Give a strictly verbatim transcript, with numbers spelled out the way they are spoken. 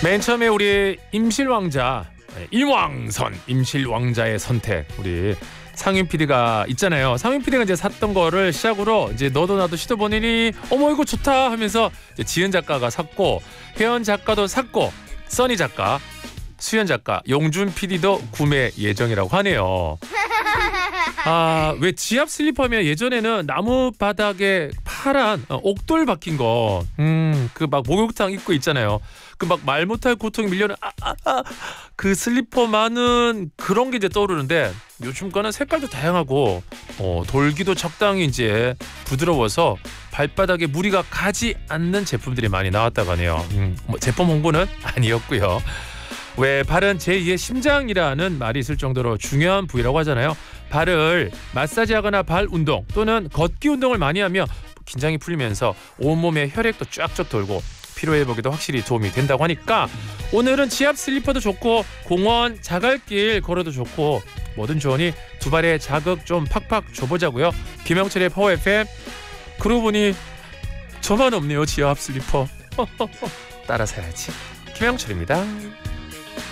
맨 처음에 우리 임실왕자 일왕선 임실왕자의 선택 우리 상윤 피디가 있잖아요. 상윤 피디가 이제 샀던 거를 시작으로 이제 너도 나도 시도 보내니 어머 이거 좋다 하면서 이제 지은 작가가 샀고 혜연 작가도 샀고 써니 작가 수연 작가 용준 피디도 구매 예정이라고 하네요. 아, 왜 지압 슬리퍼면 예전에는 나무 바닥에 파란 어, 옥돌 박힌 거, 음, 그 막 목욕탕 입고 있잖아요. 그 막 말 못할 고통이 밀려는 아, 아, 아, 그 슬리퍼만은 그런 게 이제 떠오르는데 요즘 거는 색깔도 다양하고 어, 돌기도 적당히 이제 부드러워서 발바닥에 무리가 가지 않는 제품들이 많이 나왔다고 하네요. 음, 뭐 제품 홍보는 아니었고요. 왜 발은 제이의 심장이라는 말이 있을 정도로 중요한 부위라고 하잖아요. 발을 마사지하거나 발 운동 또는 걷기 운동을 많이 하면 긴장이 풀리면서 온몸에 혈액도 쫙쫙 돌고 피로회복에도 확실히 도움이 된다고 하니까 오늘은 지압 슬리퍼도 좋고 공원 자갈길 걸어도 좋고 뭐든 좋으니 두 발에 자극 좀 팍팍 줘보자고요. 김영철의 파워 에프엠. 그러고 보니 저만 없네요. 지압 슬리퍼. 따라 사야지. 김영철입니다.